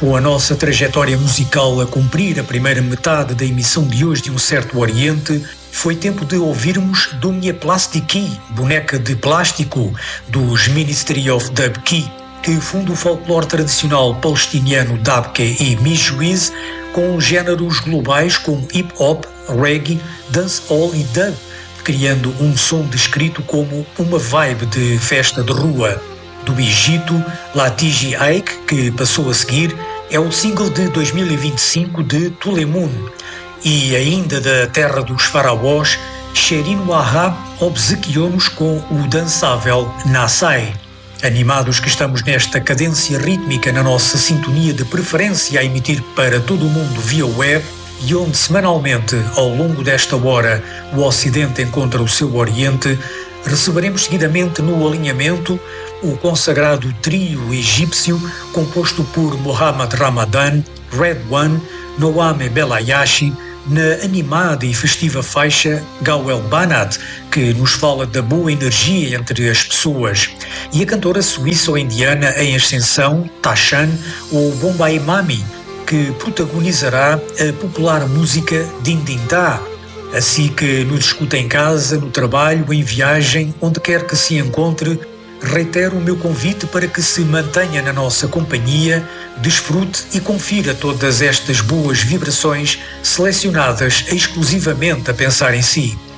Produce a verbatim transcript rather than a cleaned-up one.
Com a nossa trajetória musical a cumprir a primeira metade da emissão de hoje de Um Certo Oriente, foi tempo de ouvirmos Dumje Plastiki, boneca de plástico, dos Ministry of Dubki, que funda o folclore tradicional palestiniano Dabke e Mijuiz, com géneros globais como hip-hop, reggae, dancehall e dub, criando um som descrito como uma vibe de festa de rua. Do Egito, Latiji Aik, que passou a seguir, é o single de dois mil e vinte e cinco de Tulemun. E ainda da terra dos faraós, Sherin Wahab obsequiou-nos com o dançável Nassai. Animados que estamos nesta cadência rítmica na nossa sintonia de preferência a emitir para todo o mundo via web, e onde semanalmente, ao longo desta hora, o Ocidente encontra o seu Oriente, receberemos seguidamente no alinhamento o consagrado trio egípcio composto por Mohamed Ramadan, Red One, Noame Belayashi, na animada e festiva faixa Gawel Banat, que nos fala da boa energia entre as pessoas, e a cantora suíço-indiana em ascensão, Tashan, ou Bombay Mami, que protagonizará a popular música Dindindá. Assim que nos escuta em casa, no trabalho, em viagem, onde quer que se encontre, reitero o meu convite para que se mantenha na nossa companhia, desfrute e confira todas estas boas vibrações selecionadas exclusivamente a pensar em si.